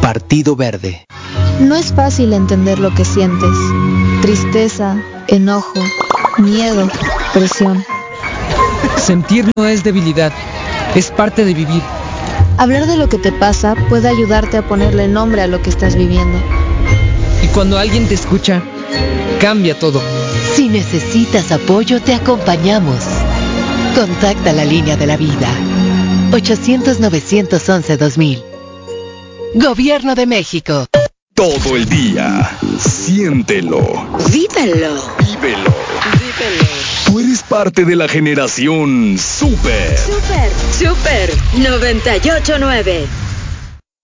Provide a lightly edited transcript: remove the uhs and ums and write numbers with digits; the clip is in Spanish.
Partido Verde. No es fácil entender lo que sientes. Tristeza, enojo, miedo, presión. Sentir no es debilidad, es parte de vivir. Hablar de lo que te pasa puede ayudarte a ponerle nombre a lo que estás viviendo. Y cuando alguien te escucha, cambia todo. Si necesitas apoyo, te acompañamos. Contacta la línea de la vida. 800-911-2000. Gobierno de México. Todo el día, siéntelo. Vívelo. Vívelo. Tú eres parte de la generación Super. Super 98.9.